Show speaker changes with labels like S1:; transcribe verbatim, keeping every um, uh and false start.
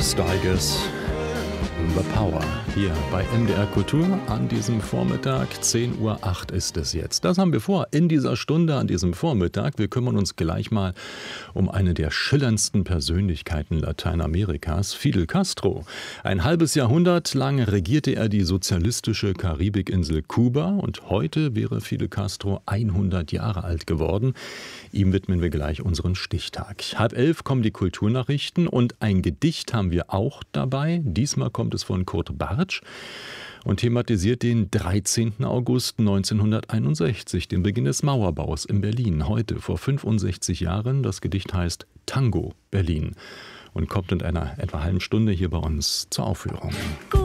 S1: Steigers, The Power, hier bei M D R Kultur an diesem Vormittag. zehn Uhr acht ist es jetzt. Das haben wir vor in dieser Stunde an diesem Vormittag. Wir kümmern uns gleich mal um eine der schillerndsten Persönlichkeiten Lateinamerikas, Fidel Castro. Ein halbes Jahrhundert lang regierte er die sozialistische Karibikinsel Kuba und heute wäre Fidel Castro hundert Jahre alt geworden. Ihm widmen wir gleich unseren Stichtag. Halb elf kommen die Kulturnachrichten und ein Gedicht haben wir auch dabei. Diesmal kommt es von Kurt Bartsch und thematisiert den dreizehnten August neunzehnhunderteinundsechzig, den Beginn des Mauerbaus in Berlin. Heute, vor fünfundsechzig Jahren. Das Gedicht heißt Tango Berlin und kommt in einer etwa halben Stunde hier bei uns zur Aufführung.